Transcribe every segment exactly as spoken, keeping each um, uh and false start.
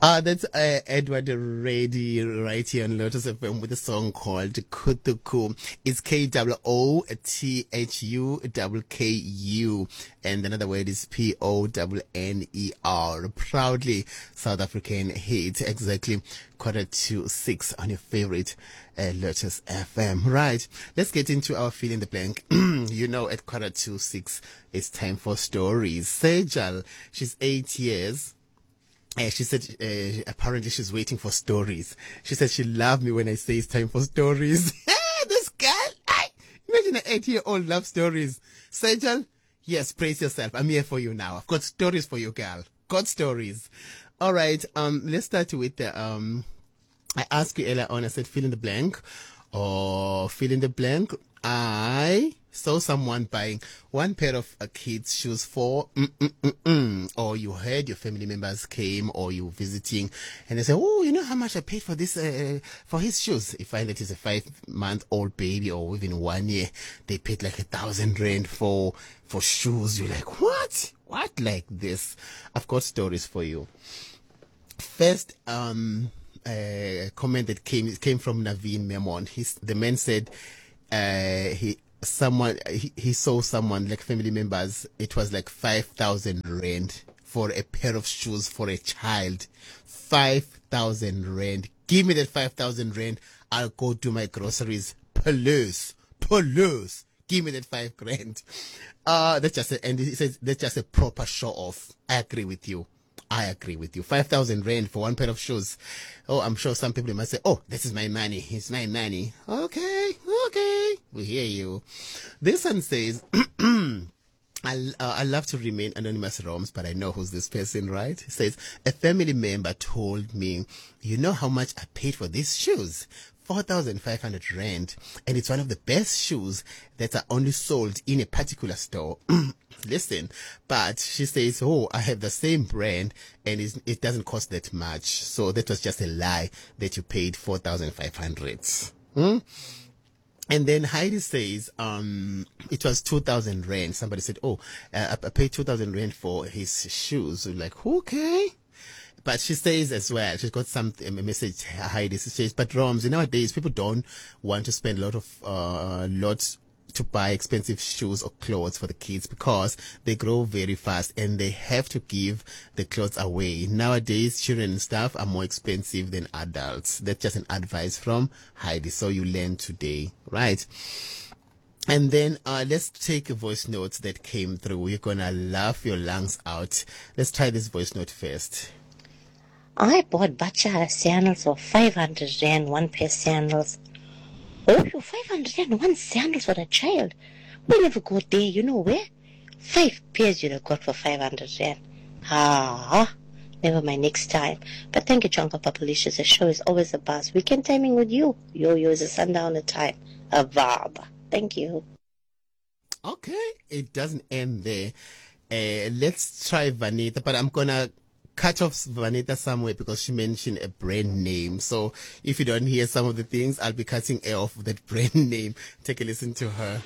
Uh, that's uh, Edward Reddy right here on Lotus F M with a song called Kutuku. It's K O O T H U K K U. And another word is P O N N E R. Proudly South African hit. Exactly quarter to six on your favorite uh, Lotus F M. Right. Let's get into our fill in the blank. You know, at quarter to six, it's time for stories. Sejal, she's eight years. Uh, she said uh, apparently she's waiting for stories. She said she loved me when I say it's time for stories. This girl, I, imagine an eight-year-old love stories. Sejal, yes, praise yourself. I'm here for you now. I've got stories for you, girl. Got stories. All right. Um, let's start with the um. I asked you earlier on. I said fill in the blank, or fill in the blank. I saw someone buying one pair of uh, kids' shoes for, mm, mm, mm, mm. Or you heard your family members came, or you visiting, and they say, oh, you know how much I paid for this, uh, for his shoes. You find that it's a five-month-old baby, or within one year, they paid like a thousand rand for, for shoes. You're like, what? What like this? I've got stories for you. First, um, uh, comment that came, it came from Naveen Memon. He's, the man said, Uh, he someone he, he saw someone like family members. It was like five thousand rand for a pair of shoes for a child. Five thousand rand. Give me that five thousand rand. I'll go do my groceries. Police, police. Give me that five grand. Uh, that's just a, and he says that's just a proper show off. I agree with you. I agree with you. five thousand rand for one pair of shoes. Oh, I'm sure some people might say, oh, this is my money. It's my money. Okay, okay. We hear you. This one says, I, uh, I love to remain anonymous, Roms, but I know who's this person, right? It says, a family member told me, you know how much I paid for these shoes? four thousand five hundred rand, and it's one of the best shoes that are only sold in a particular store. Listen, but she says, oh, I have the same brand and it's, it doesn't cost that much. So that was just a lie that you paid four thousand five hundred. Hmm? And then Heidi says, um, it was two thousand rand. Somebody said, oh, uh, I paid two thousand rand for his shoes. So like, okay. But she says as well, she's got some a message, Heidi. She says, but Roms, nowadays people don't want to spend a lot of, uh, lots to buy expensive shoes or clothes for the kids because they grow very fast and they have to give the clothes away. Nowadays, children and stuff are more expensive than adults. That's just an advice from Heidi. So you learn today, right? And then uh, let's take a voice note that came through. You're going to laugh your lungs out. Let's try this voice note first. I bought Bacha sandals for five hundred rand, one pair of sandals. Oh, you five hundred rand, one sandals for a child. We never go there, you know where? Five pairs you'd have got for five hundred rand. Ah, never mind, next time. But thank you, Chonka Papalicious. The show is always a buzz. Weekend timing with you. Yo-yo is a sundowner time. A vibe. Thank you. Okay, it doesn't end there. Uh, let's try Vanita, but I'm going to cut off Vanita somewhere because she mentioned a brand name. So if you don't hear some of the things, I'll be cutting off that brand name. Take a listen to her.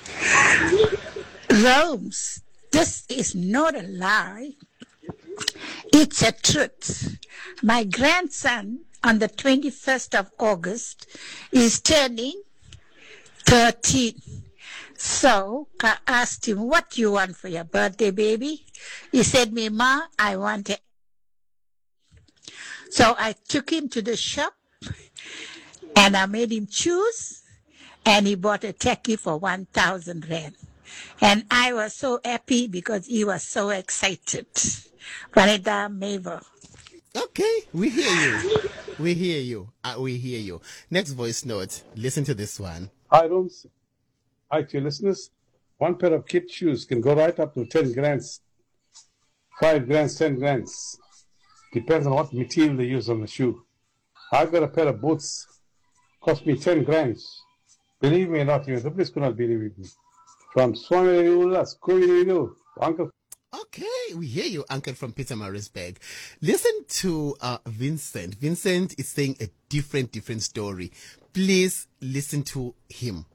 Rose, this is not a lie. It's a truth. My grandson on the twenty-first of August is turning thirteen. So I asked him, what do you want for your birthday, baby? He said, me, Ma, I want a So I took him to the shop and I made him choose and he bought a techie for one thousand rand. And I was so happy because he was so excited. Vanita Maver. Okay, we hear you. We hear you. Uh, we hear you. Next voice note. Listen to this one. Hi, Rooms. Hi to your listeners. One pair of kid shoes can go right up to ten grands, five grands, ten grands. Depends on what material they use on the shoe. I've got a pair of boots, cost me ten grands. Believe me or not, you nobody's going to believe me. From Swami Uncle. Okay, we hear you, Uncle from Pietermaritzburg. Listen to uh, Vincent. Vincent is saying a different, different story. Please listen to him.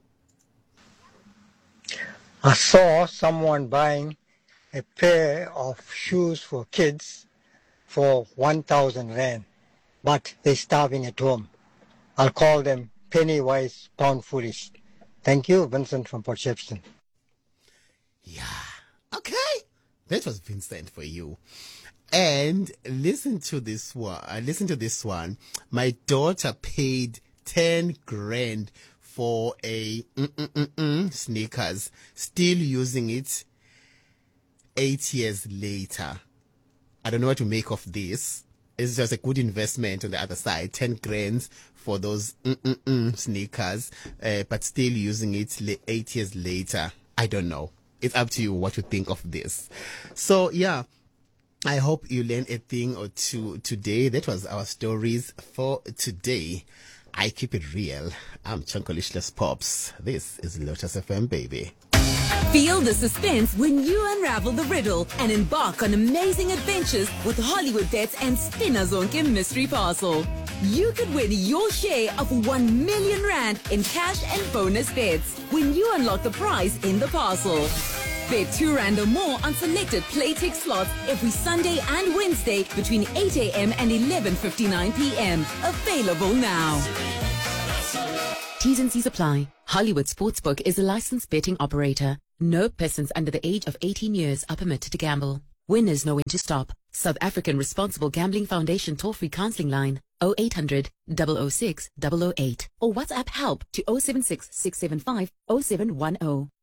I saw someone buying a pair of shoes for kids for one thousand rand. but they're starving at home. I'll call them penny wise, pound foolish. Thank you, Vincent from Port Shepstone. Yeah. Okay. That was Vincent for you. And listen to this one. Listen to this one. My daughter paid ten grand for a mm-mm-mm-mm sneakers, still using it eight years later. I don't know what to make of this. It's just a good investment on the other side. ten grand for those mm-mm-mm sneakers, uh, but still using it eight years later. I don't know. It's up to you what you think of this. So, yeah. I hope you learned a thing or two today. That was our stories for today. I keep it real. I'm Chunkolishless Pops. This is Lotus F M, baby. Feel the suspense when you unravel the riddle and embark on amazing adventures with Hollywood Bets and Spinner Zonke Mystery Parcel. You could win your share of one million rand in cash and bonus bets when you unlock the prize in the parcel. Bet two rand or more on selected Playtech slots every Sunday and Wednesday between eight a.m. and eleven fifty-nine p.m. Available now. T's and C's apply. Hollywood Sportsbook is a licensed betting operator. No persons under the age of eighteen years are permitted to gamble. Winners know when to stop. South African Responsible Gambling Foundation toll-free counseling line oh eight hundred, double oh six, double oh eight or WhatsApp help to oh seven six, six seven five, oh seven one oh.